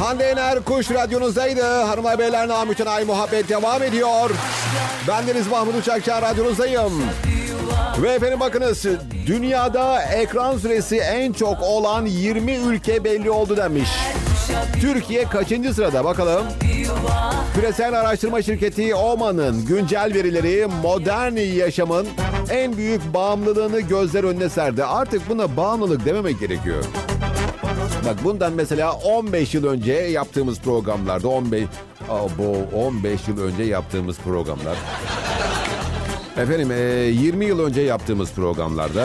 Hande Yener Kuş radyonuzdaydı. Hanımlar beyler, namütün ay muhabbet devam ediyor. Bendeniz Mahmut Uçakçı, radyonuzdayım. Ve efendim bakınız, dünyada ekran süresi en çok olan 20 ülke belli oldu denmiş. Türkiye kaçıncı sırada bakalım? Küresel araştırma şirketi Oman'ın güncel verileri modern yaşamın en büyük bağımlılığını gözler önüne serdi. Artık buna bağımlılık dememek gerekiyor. Bak, bundan mesela 15 yıl önce yaptığımız programlarda 15 yıl önce yaptığımız programlar. Efendim 20 yıl önce yaptığımız programlarda.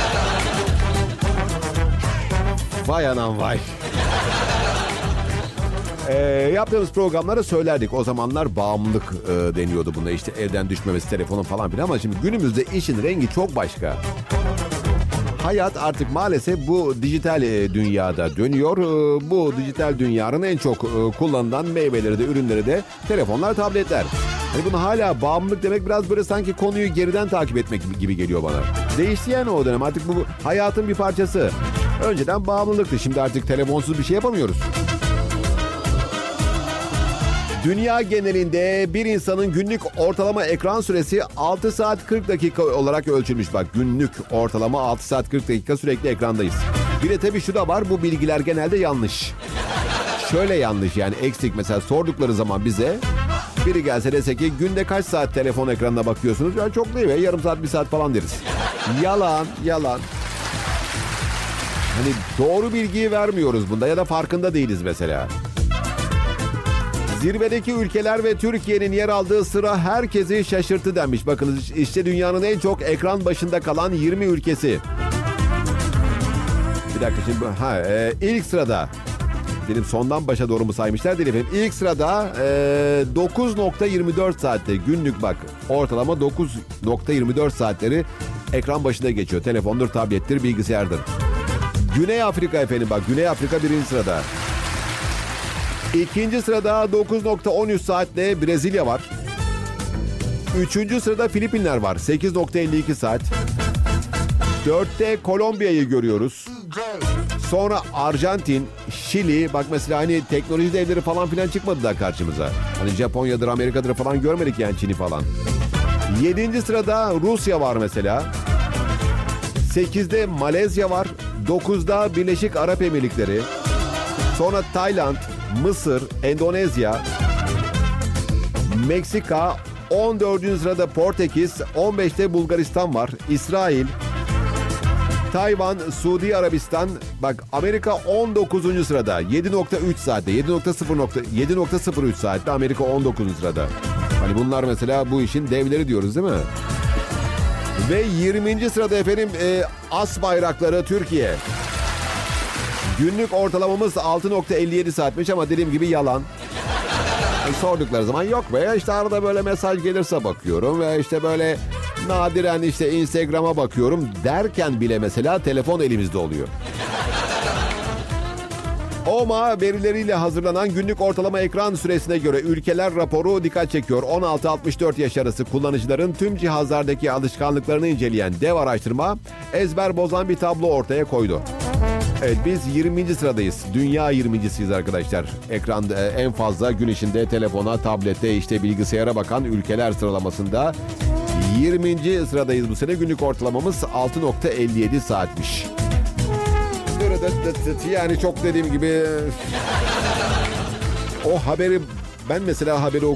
Vay anam vay. Yaptığımız programları söylerdik. O zamanlar bağımlılık deniyordu buna. İşte evden düşmemesi, telefonun falan filan. Ama şimdi günümüzde işin rengi çok başka. Hayat artık maalesef bu dijital dünyada dönüyor. Bu dijital dünyanın en çok kullanılan meyveleri de, ürünleri de telefonlar, tabletler. Yani bunu hala bağımlılık demek biraz böyle sanki konuyu geriden takip etmek gibi geliyor bana. Değişti yani o dönem. Artık bu hayatın bir parçası. Önceden bağımlılıktı. Şimdi artık telefonsuz bir şey yapamıyoruz. Dünya genelinde bir insanın günlük ortalama ekran süresi 6 saat 40 dakika olarak ölçülmüş. Bak, günlük ortalama 6 saat 40 dakika sürekli ekrandayız. Bir de tabii şu da var, bu bilgiler genelde yanlış. Şöyle yanlış yani, eksik. Mesela sordukları zaman bize biri gelse dese ki günde kaç saat telefon ekranına bakıyorsunuz? Ya çok değil be, yarım saat, bir saat falan deriz. Yalan. Hani doğru bilgiyi vermiyoruz bunda ya da farkında değiliz mesela. Zirvedeki ülkeler ve Türkiye'nin yer aldığı sıra herkesi şaşırttı denmiş. Bakınız, işte dünyanın en çok ekran başında kalan 20 ülkesi. Bir dakika şimdi. İlk sırada. Dedim sondan başa doğru mu saymışlar değil efendim. İlk sırada 9.24 saatte günlük, bak ortalama 9.24 saatleri ekran başında geçiyor. Telefondur, tablettir, bilgisayardır. Güney Afrika efendim, bak Güney Afrika birinci sırada. İkinci sırada 9.13 saatle Brezilya var. Üçüncü sırada Filipinler var. 8.52 saat. Dörtte Kolombiya'yı görüyoruz. Sonra Arjantin, Şili. Bak mesela hani teknoloji devleri falan filan çıkmadı da karşımıza. Hani Japonya'dır, Amerika'dır falan görmedik yani, Çin'i falan. 7. sırada Rusya var mesela. 8'de Malezya var. 9'da Birleşik Arap Emirlikleri. Sonra Tayland, Mısır, Endonezya, Meksika, 14. sırada Portekiz, 15'te Bulgaristan var, İsrail, Tayvan, Suudi Arabistan, bak Amerika 19. sırada 7.3 saatte, 7.03 saatte Amerika 19. sırada. Hani bunlar mesela bu işin devleri diyoruz değil mi? Ve 20. sırada efendim as bayrakları Türkiye. Günlük ortalamamız 6.57 saatmiş ama dediğim gibi yalan. Sordukları zaman yok be, işte arada böyle mesaj gelirse bakıyorum ve işte böyle nadiren işte Instagram'a bakıyorum derken bile mesela telefon elimizde oluyor. OMA verileriyle hazırlanan günlük ortalama ekran süresine göre ülkeler raporu dikkat çekiyor. 16-64 yaş arası kullanıcıların tüm cihazlardaki alışkanlıklarını inceleyen dev araştırma ezber bozan bir tablo ortaya koydu. Evet, biz 20. sıradayız. Dünya 20.siyiz arkadaşlar. Ekranda en fazla gün içinde telefona, tablete, işte bilgisayara bakan ülkeler sıralamasında 20. sıradayız bu sene. Günlük ortalamamız 6.57 saatmiş. Yani çok dediğim gibi o haberi, ben mesela haberi